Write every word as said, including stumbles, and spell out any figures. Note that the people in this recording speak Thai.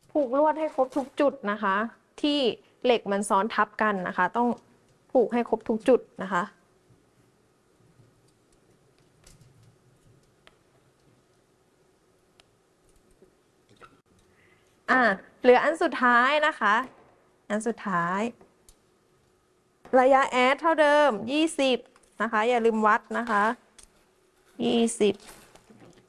ผูกลวดให้ครบทุกจุดนะคะ ที่เหล็กมันซ้อนทับกันนะคะ ต้องผูกให้ครบทุกจุดนะคะอ่ะเหลืออันสุดท้ายนะคะ อันสุดท้าย ระยะแอดเท่าเดิมยี่สิบนะคะอย่าลืมวัดนะคะยี่สิบ